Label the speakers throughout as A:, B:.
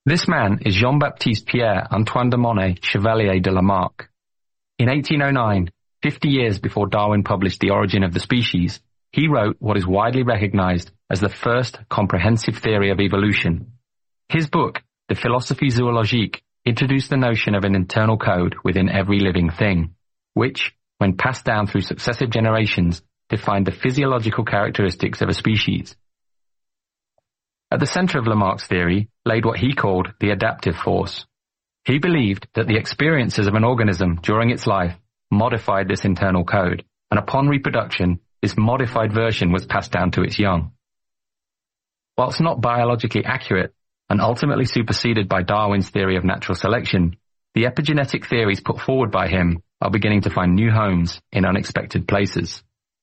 A: This man is Jean-Baptiste Pierre-Antoine de Monnet Chevalier de Lamarck. In 1809, 50 years before Darwin published The Origin of the Species, he wrote what is widely recognized as the first comprehensive theory of evolution. His book, De Philosophie Zoologique, introduced the notion of an internal code within every living thing, which, when passed down through successive generations, defined the physiological characteristics of a species. At the center of Lamarck's theory laid what he called the adaptive force. He believed that the experiences of an organism during its life modified this internal code, and upon reproduction, this modified version was passed down to its young. Whilst not biologically accurate, and ultimately superseded by Darwin's theory of natural selection, the epigenetic theories put forward by him are beginning to find new homes in unexpected places.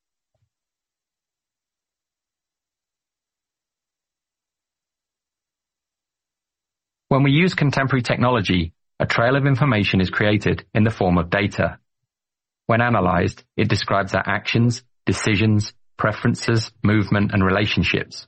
A: When we use contemporary technology, a trail of information is created in the form of data. When analyzed, it describes our actions, decisions, preferences, movement, and relationships.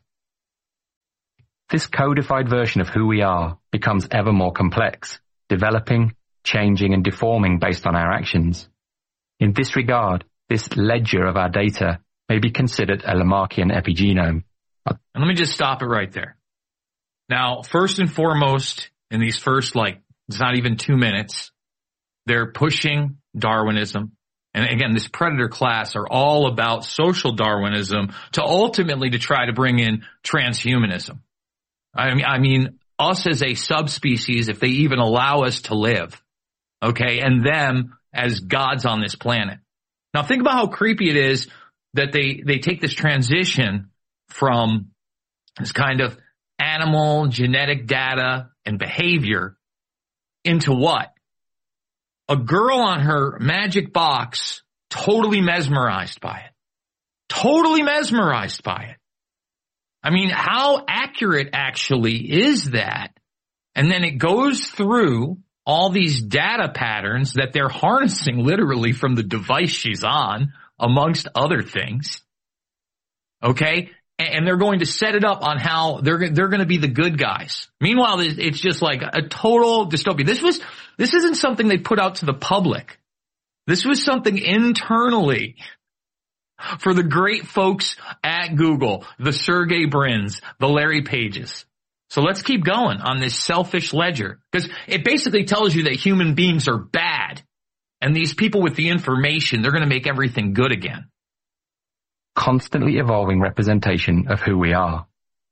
A: This codified version of who we are becomes ever more complex, developing, changing, and deforming based on our actions. In this regard, this ledger of our data may be considered a Lamarckian epigenome.
B: And let me just stop it right there. Now, first and foremost, in these first, it's not even 2 minutes, they're pushing Darwinism. And again, this predator class are all about social Darwinism to ultimately to try to bring in transhumanism. I mean, us as a subspecies, if they even allow us to live, okay, and them as gods on this planet. Now, think about how creepy it is that they take this transition from this kind of animal genetic data and behavior into what? A girl on her magic box, totally mesmerized by it. Totally mesmerized by it. I mean, how accurate actually is that? And then it goes through all these data patterns that they're harnessing literally from the device she's on, amongst other things. Okay? And they're going to set it up on how they're going to be the good guys. Meanwhile, it's just like a total dystopia. This isn't something they put out to the public. This was something internally for the great folks at Google, the Sergey Brins, the Larry Pages. So let's keep going on this selfish ledger, because it basically tells you that human beings are bad, and these people with the information, they're going to make everything good again.
A: Constantly evolving representation of who we are.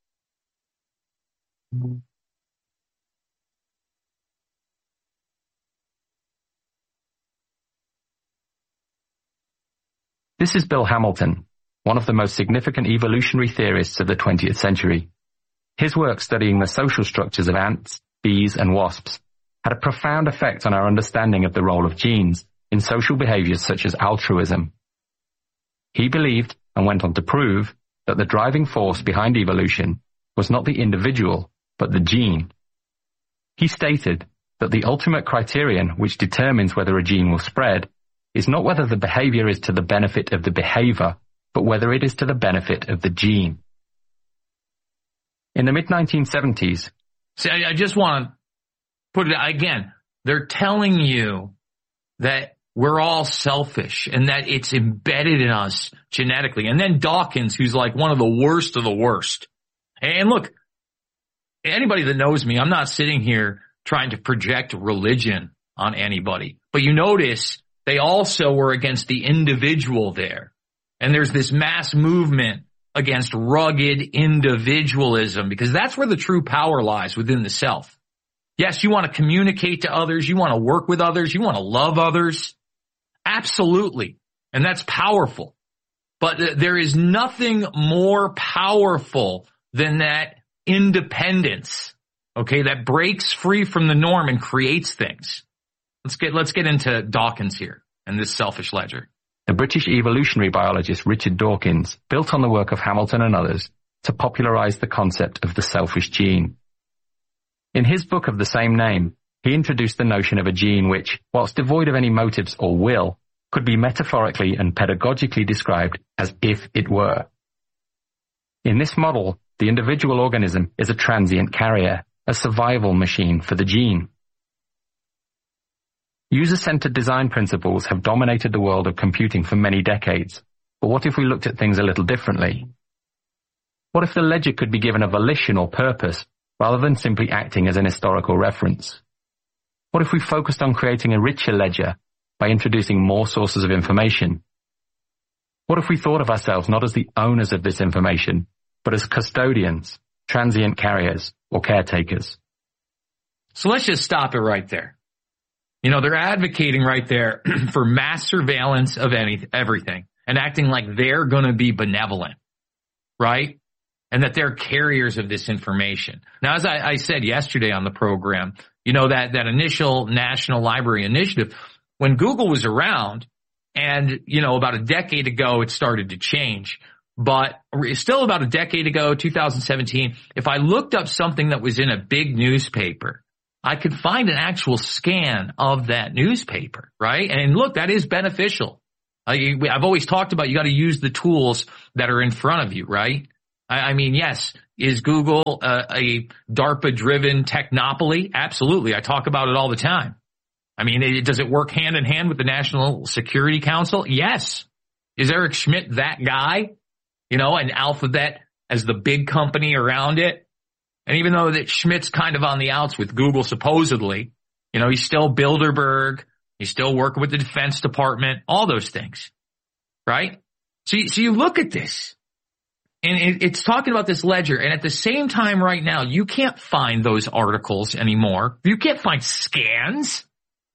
A: This is Bill Hamilton, one of the most significant evolutionary theorists of the 20th century. His work studying the social structures of ants, bees, and wasps had a profound effect on our understanding of the role of genes in social behaviors such as altruism. He believed, and went on to prove, that the driving force behind evolution was not the individual, but the gene. He stated that the ultimate criterion which determines whether a gene will spread is not whether the behavior is to the benefit of the behavior, but whether it is to the benefit of the gene. In the mid-1970s...
B: See, I just want to put it again. They're telling you that we're all selfish and that it's embedded in us genetically. And then Dawkins, who's like one of the worst of the worst. And look, anybody that knows me, I'm not sitting here trying to project religion on anybody. But you notice they also were against the individual there. And there's this mass movement against rugged individualism, because that's where the true power lies, within the self. Yes, you want to communicate to others. You want to work with others. You want to love others. Absolutely. And that's powerful. But there is nothing more powerful than that independence, okay, that breaks free from the norm and creates things. Let's get into Dawkins here and this selfish ledger.
A: The British evolutionary biologist Richard Dawkins built on the work of Hamilton and others to popularize the concept of the selfish gene. In his book of the same name, he introduced the notion of a gene which, whilst devoid of any motives or will, could be metaphorically and pedagogically described as if it were. In this model, the individual organism is a transient carrier, a survival machine for the gene. User-centered design principles have dominated the world of computing for many decades, but what if we looked at things a little differently? What if the ledger could be given a volition or purpose rather than simply acting as an historical reference? What if we focused on creating a richer ledger by introducing more sources of information? What if we thought of ourselves not as the owners of this information, but as custodians, transient carriers, or caretakers?
B: So let's just stop it right there. You know, they're advocating right there for mass surveillance of everything and acting like they're going to be benevolent, right? And that they're carriers of this information. Now, as I said yesterday on the program, you know, that initial National Library Initiative, when Google was around, and, you know, about a decade ago, it started to change. But still about a decade ago, 2017, if I looked up something that was in a big newspaper, I could find an actual scan of that newspaper, right? And look, that is beneficial. I've always talked about you got to use the tools that are in front of you, right? I mean, yes, is Google a DARPA-driven technopoly? Absolutely. I talk about it all the time. I mean, does it work hand in hand with the National Security Council? Yes. Is Eric Schmidt that guy? You know, and Alphabet as the big company around it? And even though that Schmidt's kind of on the outs with Google, supposedly, you know, he's still Bilderberg. He's still working with the Defense Department, all those things, right? So you look at this, and it's talking about this ledger. And at the same time right now, you can't find those articles anymore. You can't find scans,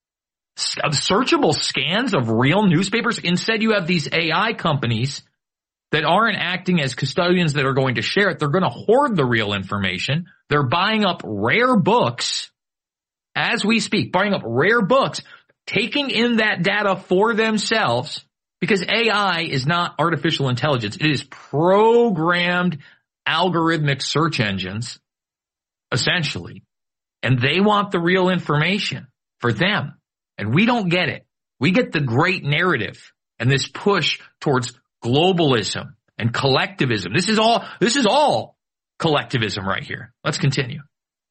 B: searchable scans of real newspapers. Instead, you have these AI companies that aren't acting as custodians that are going to share it. They're going to hoard the real information. They're buying up rare books as we speak, buying up rare books, taking in that data for themselves, because AI is not artificial intelligence. It is programmed algorithmic search engines, essentially. And they want the real information for them. And we don't get it. We get the great narrative and this push towards globalism and collectivism. This is all collectivism right here. Let's continue.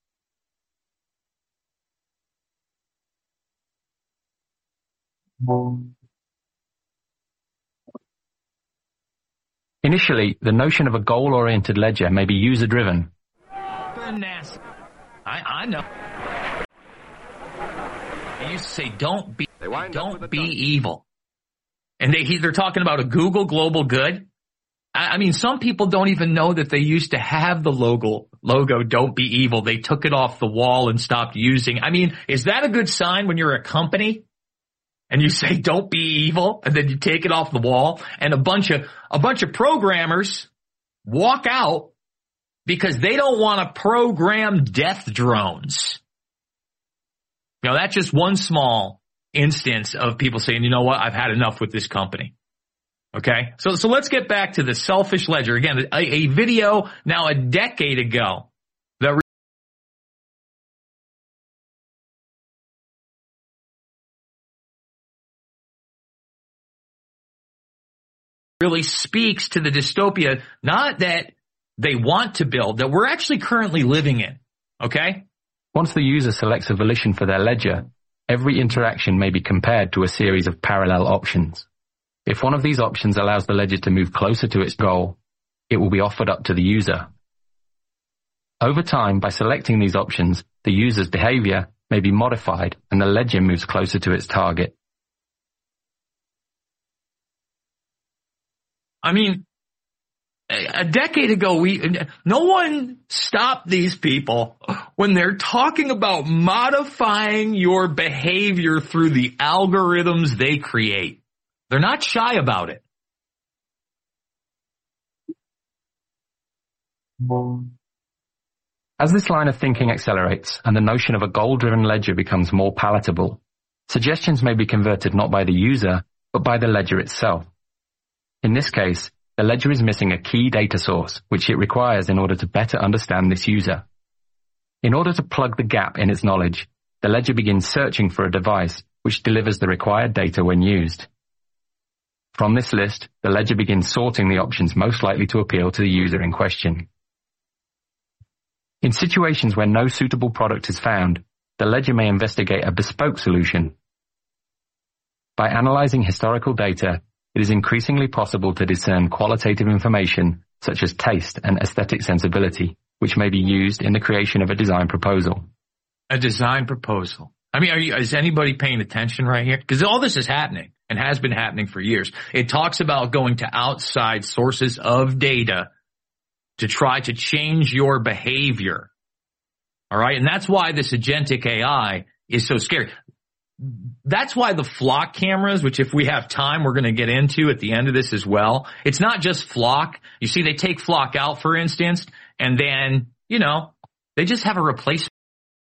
A: Initially, the notion of a goal-oriented ledger may be user-driven.
B: I know. They used to say, don't be evil. And they're talking about a Google global good. I mean, some people don't even know that they used to have the logo, don't be evil. They took it off the wall and stopped using. I mean, is that a good sign when you're a company and you say, don't be evil, and then you take it off the wall and a bunch of programmers walk out because they don't want to program death drones? You know, that's just one small instance of people saying, you know what, I've had enough with this company. Okay, so let's get back to the selfish ledger. Again, a video now a decade ago that really speaks to the dystopia, not that they want to build, that we're actually currently living in. Okay?
A: Once the user selects a volition for their ledger, every interaction may be compared to a series of parallel options. If one of these options allows the ledger to move closer to its goal, it will be offered up to the user. Over time, by selecting these options, the user's behavior may be modified and the ledger moves closer to its target.
B: I mean, a decade ago, no one stopped these people when they're talking about modifying your behavior through the algorithms they create. They're not shy about it.
A: As this line of thinking accelerates and the notion of a goal-driven ledger becomes more palatable, suggestions may be converted not by the user, but by the ledger itself. In this case, the ledger is missing a key data source, which it requires in order to better understand this user. In order to plug the gap in its knowledge, the ledger begins searching for a device which delivers the required data when used. From this list, the ledger begins sorting the options most likely to appeal to the user in question. In situations where no suitable product is found, the ledger may investigate a bespoke solution. By analyzing historical data, it is increasingly possible to discern qualitative information such as taste and aesthetic sensibility, which may be used in the creation of a design proposal.
B: A design proposal. I mean, is anybody paying attention right here? Because all this is happening and has been happening for years. It talks about going to outside sources of data to try to change your behavior. All right. And that's why this agentic AI is so scary. That's why the flock cameras, which if we have time, we're going to get into at the end of this as well. It's not just flock. You see, they take flock out, for instance, and then, they just have a replacement.